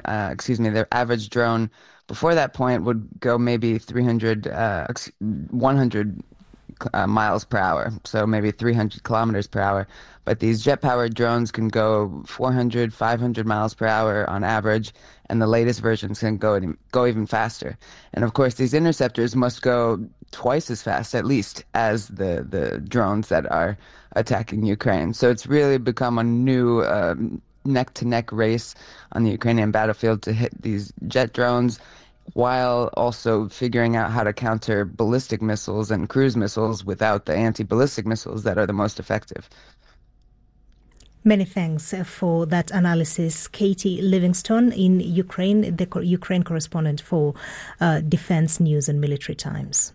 their average drone before that point would go maybe 100 miles per hour, so maybe 300 kilometers per hour. But these jet-powered drones can go 400, 500 miles per hour on average, and the latest versions can go even faster. And of course, these interceptors must go twice as fast, at least, as the drones that are attacking Ukraine. So it's really become a new neck-to-neck race on the Ukrainian battlefield to hit these jet drones, while also figuring out how to counter ballistic missiles and cruise missiles without the anti-ballistic missiles that are the most effective. Many thanks for that analysis. Katie Livingstone in Ukraine, the Ukraine correspondent for Defense News and Military Times.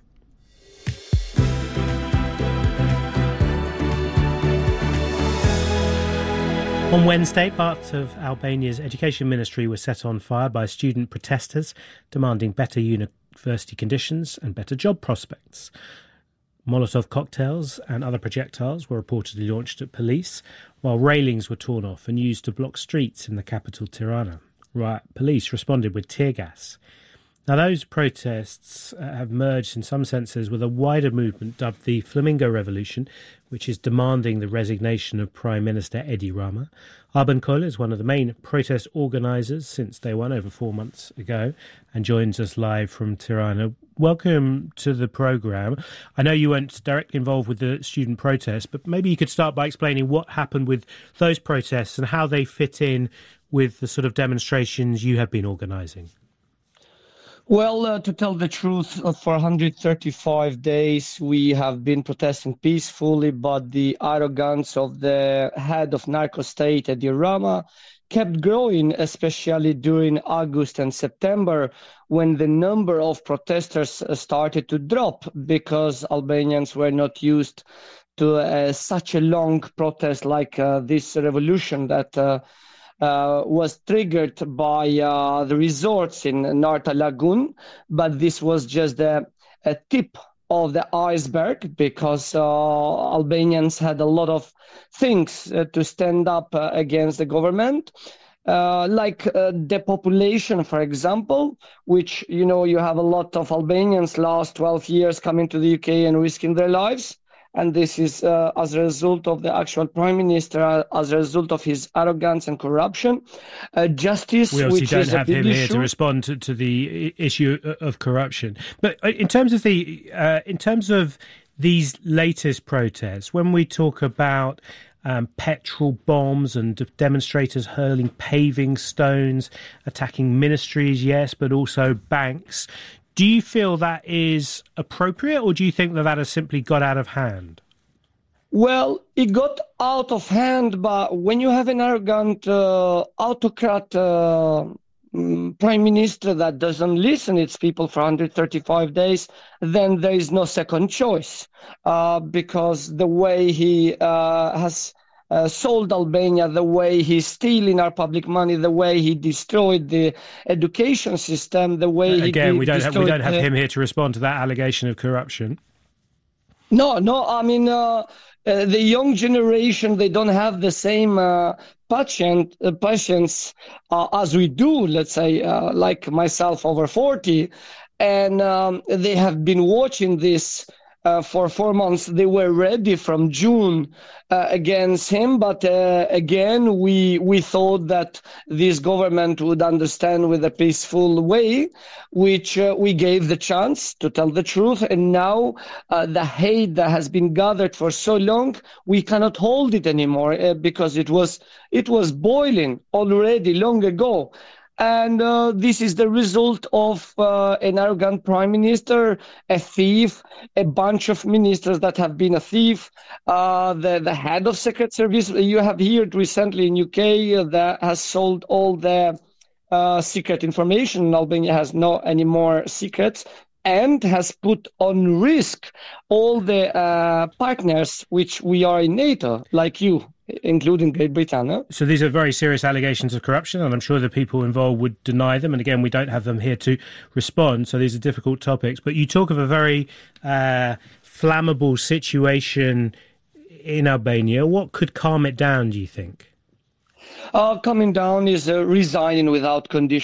On Wednesday, parts of Albania's education ministry were set on fire by student protesters demanding better university conditions and better job prospects. Molotov cocktails and other projectiles were reportedly launched at police, while railings were torn off and used to block streets in the capital Tirana. Riot police responded with tear gas. Now, those protests have merged in some senses with a wider movement dubbed the Flamingo Revolution, which is demanding the resignation of Prime Minister Edi Rama. Arben Köhler is one of the main protest organisers since day one, over 4 months ago, and joins us live from Tirana. Welcome to the programme. I know you weren't directly involved with the student protests, but maybe you could start by explaining what happened with those protests and how they fit in with the sort of demonstrations you have been organising. Well, to tell the truth, for 135 days we have been protesting peacefully, but the arrogance of the head of narco state, Edi Rama, kept growing, especially during August and September, when the number of protesters started to drop because Albanians were not used to such a long protest like this revolution that was triggered by the resorts in Narta Lagoon, but this was just a tip of the iceberg because Albanians had a lot of things to stand up against the government, like depopulation, for example, which, you have a lot of Albanians last 12 years coming to the UK and risking their lives. And this is as a result of the actual prime minister, as a result of his arrogance and corruption. Justice, we obviously which don't is have a big him here issue. to respond to the issue of corruption. But in terms of these latest protests, when we talk about petrol bombs and demonstrators hurling paving stones, attacking ministries, yes, but also banks, do you feel that is appropriate, or do you think that has simply got out of hand? Well, it got out of hand, but when you have an arrogant autocrat prime minister that doesn't listen to its people for 135 days, then there is no second choice, because the way he has sold Albania, the way he's stealing our public money, the way he destroyed the education system, the way we don't have him here to respond to that allegation of corruption. No. I mean, the young generation, they don't have the same patience as we do. Let's say, like myself, over 40, and they have been watching this. For 4 months, they were ready from June against him. But again, we thought that this government would understand with a peaceful way, which we gave the chance to tell the truth. And now the hate that has been gathered for so long, we cannot hold it anymore because it was boiling already long ago. And this is the result of an arrogant prime minister, a thief, a bunch of ministers that have been a thief, the head of Secret Service you have heard recently in UK that has sold all the secret information. Albania has no any more secrets, and has put on risk all the partners which we are in NATO, like you, including Great Britain. So these are very serious allegations of corruption, and I'm sure the people involved would deny them. And again, we don't have them here to respond, so these are difficult topics. But you talk of a very flammable situation in Albania. What could calm it down, do you think? Calming down is resigning without condition.